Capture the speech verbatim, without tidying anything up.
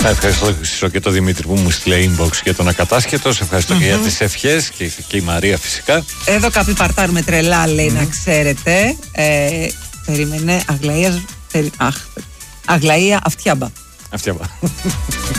Ευχαριστώ και τον Δημήτρη που μου στείλε inbox για τον ακατάσχετο. Ευχαριστώ mm-hmm. και για τις ευχές και, και η Μαρία φυσικά. Εδώ κάποιοι παρτάρουμε τρελά, λέει, mm-hmm. να ξέρετε. Ε, περίμενε, Αγλαία, περι, αχ, Αγλαία Αυτιάμπα. Αυτιάμπα.